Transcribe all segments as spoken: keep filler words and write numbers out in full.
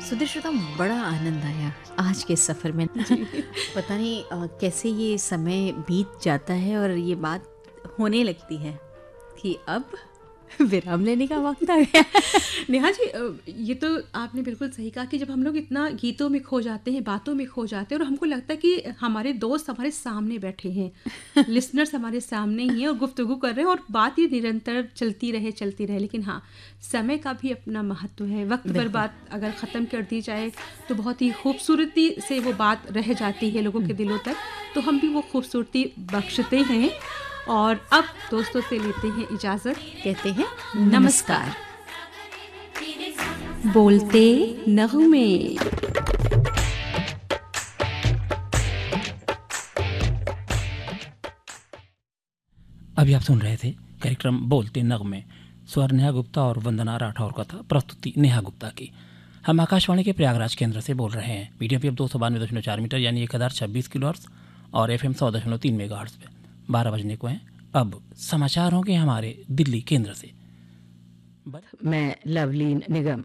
सुधीर श्रोता, बड़ा आनंद आया आज के सफ़र में। पता नहीं अ, कैसे ये समय बीत जाता है और ये बात होने लगती है कि अब विराम लेने का वक्त आ गया। नेहा जी, अ, ये तो आपने बिल्कुल सही कहा कि जब हम लोग इतना गीतों में खो जाते हैं, बातों में खो जाते हैं और हमको लगता है कि हमारे दोस्त हमारे सामने बैठे हैं, लिसनर्स हमारे सामने ही हैं और गुफ्तगू कर रहे हैं और बात ये निरंतर चलती रहे चलती रहे लेकिन हाँ, समय का भी अपना महत्व है। वक्त पर बात अगर ख़त्म कर दी जाए तो बहुत ही खूबसूरती से वो बात रह जाती है लोगों के दिलों तक, तो हम भी वो खूबसूरती बख्शते हैं। और अब दोस्तों से लेते हैं इजाज़त, कहते हैं नमस्कार। बोलते नगमे। अभी आप सुन रहे थे कार्यक्रम बोलते नगमे। स्वर नेहा गुप्ता और वंदना राठौर का था, प्रस्तुति नेहा गुप्ता की। हम आकाशवाणी के प्रयागराज केंद्र से बोल रहे हैं। मीडियम वेव दो सौ बानवे दशमलव चार मीटर यानी एक हज़ार छब्बीस किलो हर्ट्ज और एफ एम सौ दशमलव तीन मेगा हर्ट्ज पे बारह बजने को हैं। अब समाचार होंगे हमारे दिल्ली केंद्र से। मैं लवलीन निगम।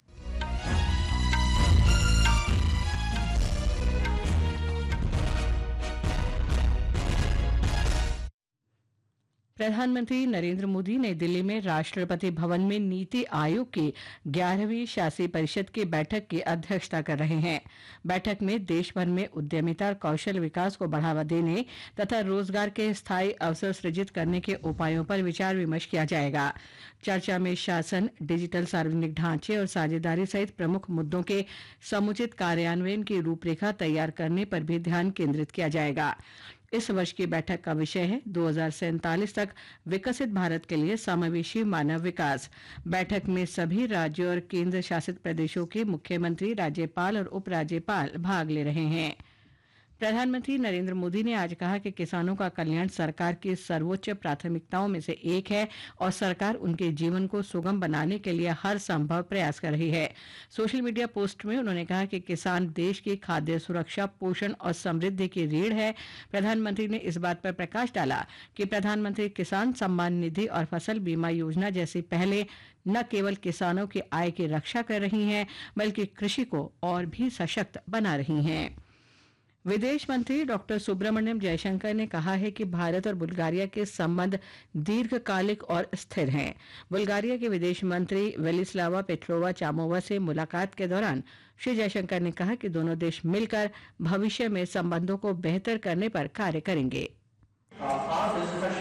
प्रधानमंत्री नरेंद्र मोदी नई दिल्ली में राष्ट्रपति भवन में नीति आयोग की ग्यारहवीं शासी परिषद की बैठक की अध्यक्षता कर रहे हैं। बैठक में देश भर में उद्यमिता और कौशल विकास को बढ़ावा देने तथा रोजगार के स्थायी अवसर सृजित करने के उपायों पर विचार विमर्श किया जाएगा। चर्चा में शासन, डिजिटल सार्वजनिक ढांचे और साझेदारी सहित प्रमुख मुद्दों के समुचित कार्यान्वयन की रूपरेखा तैयार करने पर भी ध्यान केंद्रित किया जाएगा। इस वर्ष की बैठक का विषय है दो हज़ार सैंतालीस तक विकसित भारत के लिए समावेशी मानव विकास। बैठक में सभी राज्यों और केंद्र शासित प्रदेशों के मुख्यमंत्री, राज्यपाल और उपराज्यपाल भाग ले रहे हैं। प्रधानमंत्री नरेंद्र मोदी ने आज कहा कि किसानों का कल्याण सरकार की सर्वोच्च प्राथमिकताओं में से एक है और सरकार उनके जीवन को सुगम बनाने के लिए हर संभव प्रयास कर रही है। सोशल मीडिया पोस्ट में उन्होंने कहा कि किसान देश की खाद्य सुरक्षा, पोषण और समृद्धि की रीढ़ है। प्रधानमंत्री ने इस बात पर प्रकाश डाला कि प्रधानमंत्री किसान सम्मान निधि और फसल बीमा योजना जैसी पहले न केवल किसानों की आय की रक्षा कर रही हैं, बल्कि कृषि को और भी सशक्त बना रही हैं। विदेश मंत्री डॉक्टर सुब्रमण्यम जयशंकर ने कहा है कि भारत और बुल्गारिया के संबंध दीर्घकालिक और स्थिर हैं। बुल्गारिया के विदेश मंत्री वेलिस्लावा पेट्रोवा चामोवा से मुलाकात के दौरान श्री जयशंकर ने कहा कि दोनों देश मिलकर भविष्य में संबंधों को बेहतर करने पर कार्य करेंगे।